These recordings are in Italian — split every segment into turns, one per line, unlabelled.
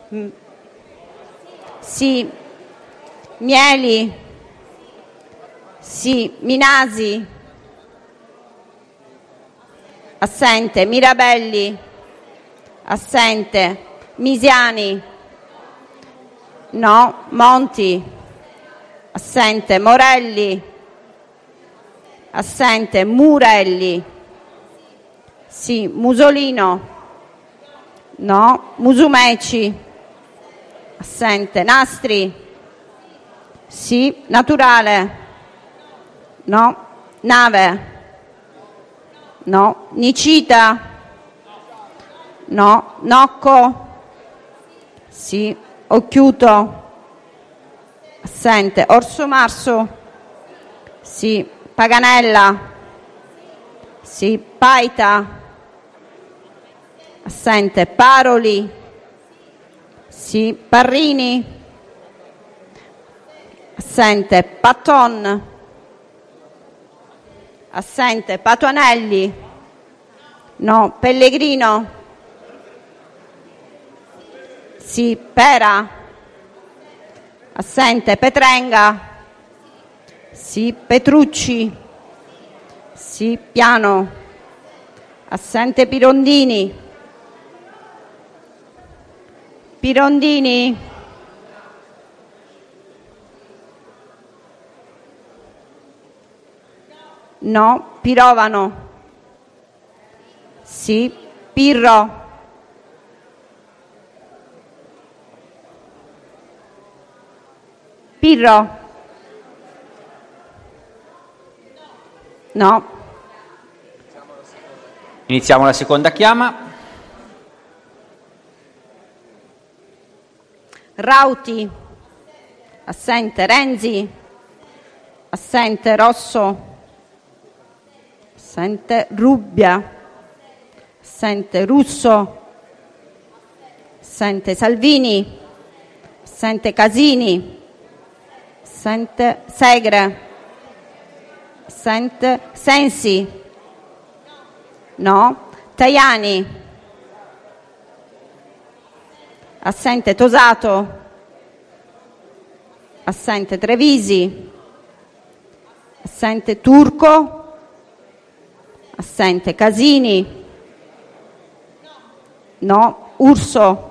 Sì. Mieli. Sì. Minasi. Assente. Mirabelli. Assente. Misiani. No. Monti. Assente. Morelli. Assente. Murelli. Sì. Musolino. No. Musumeci. Assente. Nastri. Sì. Naturale. No. Nave. No. Nicita. No. Nocco. Sì. Occhiuto. Assente. Orso Marso. Sì. Paganella. Sì. Paita. Assente. Paroli. Sì. Parrini. Assente. Patton. Assente. Patuanelli. No. Pellegrino. Sì. Pera. Assente. Petrenga. Sì. Petrucci. Sì. Piano. Assente. Pirondini. Pirondini. No. Pirovano. Sì. Pirro. Pirro. No.
Iniziamo la seconda chiama.
Rauti. Assente. Renzi. Assente. Rosso. Assente. Rubbia. Assente. Russo. Assente. Salvini. Assente. Casini. Assente. Segre. Assente. Sensi. No. Tajani. Assente. Tosato. Assente. Trevisi. Assente. Turco. Assente. Casini. No. Urso.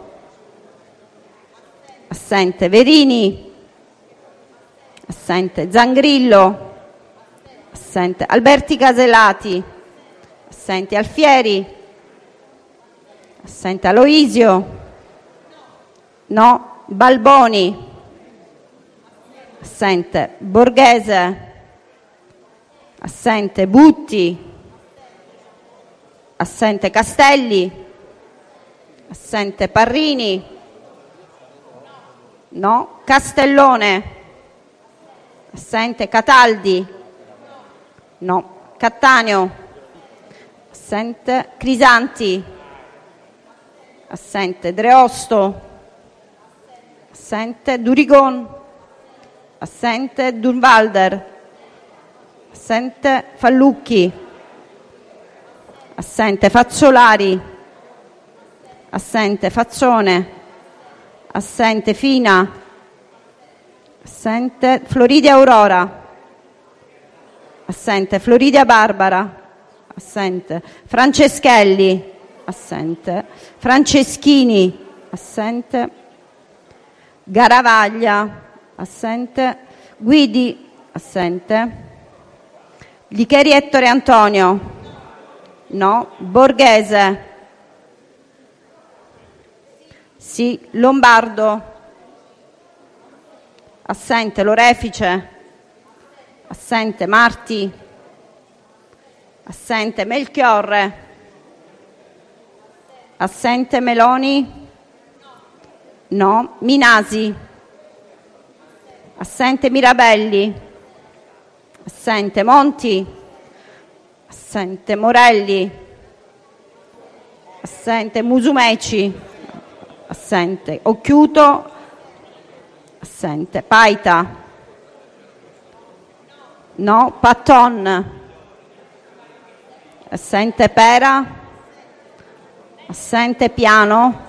Assente. Verini. Assente. Zangrillo. Assente. Alberti Caselati. Assente. Alfieri. Assente. Aloisio. No. Balboni. Assente. Borghese. Assente. Butti. Assente. Castelli. Assente. Parrini. No. Castellone. Assente. Cataldi. No. Cattaneo. Assente. Crisanti. Assente. Dreosto. Assente. Durigon. Assente. Durnwalder. Assente. Fallucchi. Assente. Fazzolari. Assente. Fazzone. Assente. Fina. Assente. Floridia Aurora. Assente. Floridia Barbara. Assente. Franceschelli. Assente. Franceschini. Assente. Garavaglia. Assente. Guidi. Assente. Licheri Ettore Antonio. No. Borghese. Sì. Lombardo. Assente. Lorefice. Assente. Marti. Assente. Melchiorre. Assente. Meloni. No. Minasi. Assente. Mirabelli. Assente. Monti. Assente. Morelli. Assente. Musumeci. Assente. Occhiuto. Assente. Paita. No. Patton. Assente. Pera. Assente. Piano.